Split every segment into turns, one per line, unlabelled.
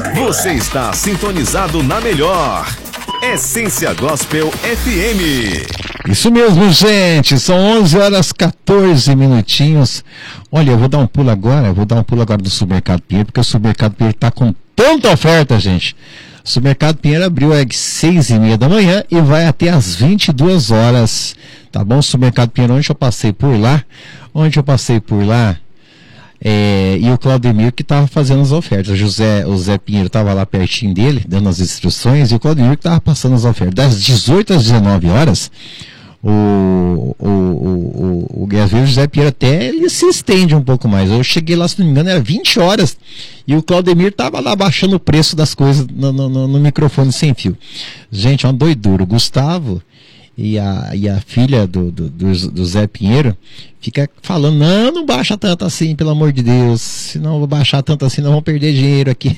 Você está sintonizado na melhor Essência Gospel FM.
Isso mesmo, gente, são 11 horas 14 minutinhos. Olha, eu vou dar um pulo agora do Supermercado Pinheiro, porque o Supermercado Pinheiro está com tanta oferta, gente. O Supermercado Pinheiro abriu às 6h30 da manhã e vai até às 22 horas, tá bom? O Supermercado Pinheiro, onde eu passei por lá, e o Claudemir que estava fazendo as ofertas. O Zé Pinheiro estava lá pertinho dele, dando as instruções, e o Claudemir que estava passando as ofertas. Das 18 às 19 horas, o José Pinheiro até ele se estende um pouco mais. Eu cheguei lá, se não me engano, era 20 horas, e o Claudemir estava lá baixando o preço das coisas no microfone sem fio. Gente, é uma doidura. O Gustavo e a filha do Zé Pinheiro fica falando, não baixa tanto assim, pelo amor de Deus, se não vou baixar tanto assim, nós vamos perder dinheiro aqui.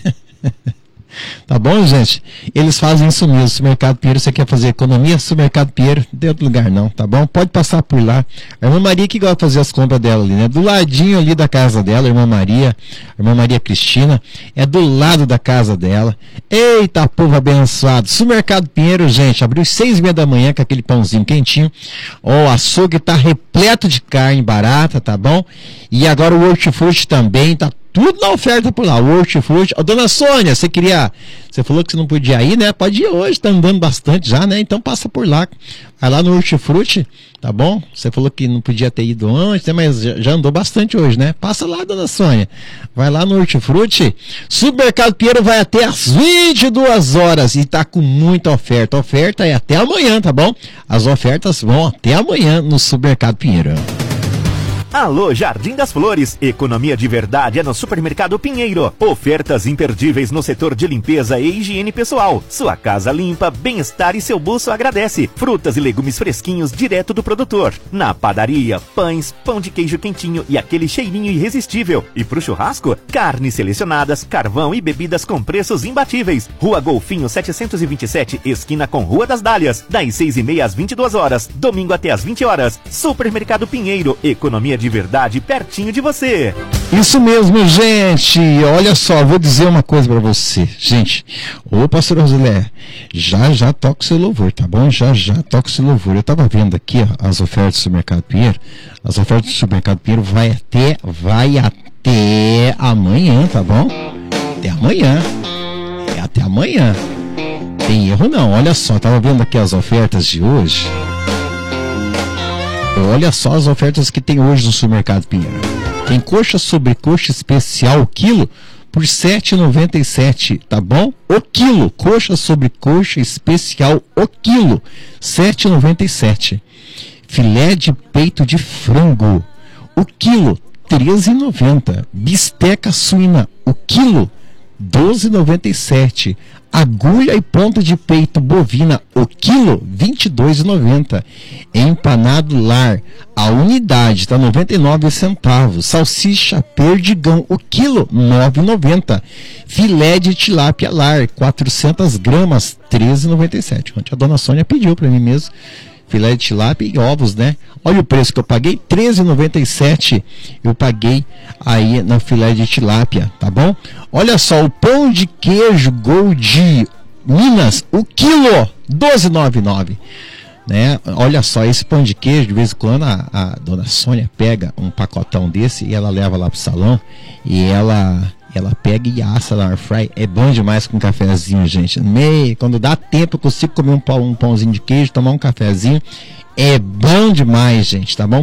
Tá bom, gente? Eles fazem isso mesmo. Supermercado Pinheiro, você quer fazer economia? Supermercado Pinheiro, não tem outro lugar não, tá bom? Pode passar por lá. A irmã Maria que gosta de fazer as compras dela ali, né? Do ladinho ali da casa dela, a irmã Maria Cristina, é do lado da casa dela. Eita, povo abençoado. Supermercado Pinheiro, gente, abriu às 6h30 da manhã com aquele pãozinho quentinho. O açougue tá repleto de carne barata, tá bom? E agora o hortifruti também tá tudo na oferta por lá, o hortifruti. Dona Sônia, você falou que você não podia ir, né? Pode ir hoje, tá andando bastante já, né? Então passa por lá, vai lá no hortifruti, tá bom? Você falou que não podia ter ido antes, né? Mas já andou bastante hoje, né? Passa lá, Dona Sônia, vai lá no hortifruti. Supermercado Pinheiro vai até às 22 horas e tá com muita oferta. A oferta é até amanhã, tá bom? As ofertas vão até amanhã no Supermercado Pinheiro.
Alô, Jardim das Flores, economia de verdade é no Supermercado Pinheiro. Ofertas imperdíveis no setor de limpeza e higiene pessoal. Sua casa limpa, bem-estar e seu bolso agradece. Frutas e legumes fresquinhos direto do produtor. Na padaria, pães, pão de queijo quentinho e aquele cheirinho irresistível. E pro churrasco, carnes selecionadas, carvão e bebidas com preços imbatíveis. Rua Golfinho 727, esquina com Rua das Dálias. Das 6h30 às 22 horas, domingo até às 20 horas. Supermercado Pinheiro, economia de verdade pertinho de você.
Isso mesmo, gente. Olha só, vou dizer uma coisa pra você, gente. Ô, pastor Rosilé, já toca o seu louvor, tá bom? Já toca o seu louvor. Eu tava vendo aqui, ó, as ofertas do Supermercado Pinheiro. As ofertas do Supermercado Pinheiro vai até amanhã, tá bom? Até amanhã. É até amanhã. Tem erro não. Olha só, tava vendo aqui as ofertas de hoje. Olha só as ofertas que tem hoje no Supermercado Pinheiro. Tem coxa sobre coxa especial quilo por R$ 7,97, tá bom? O quilo, coxa sobre coxa especial o quilo, R$ 7,97. Filé de peito de frango, o quilo, R$ 13,90. Bisteca suína, o quilo, R$ 12,97. Agulha e ponta de peito bovina, o quilo, R$ 22,90. Empanado lar, a unidade está 99 centavos. Salsicha perdigão, o quilo, R$ 9,90. Filé de tilápia lar, 400 gramas, R$ 13,97. Ontem a dona Sônia pediu para mim mesmo. Filé de tilápia e ovos, né? Olha o preço que eu paguei, R$ 13,97. Eu paguei aí na filé de tilápia, tá bom? Olha só, o pão de queijo Gold Minas, o quilo, R$ 12,99. Né? Olha só, esse pão de queijo, de vez em quando a dona Sônia pega um pacotão desse e ela leva lá pro salão e ela pega e assa na air fry. É bom demais com um cafezinho, gente. Quando dá tempo eu consigo comer um pãozinho de queijo, tomar um cafezinho. É bom demais, gente, tá bom?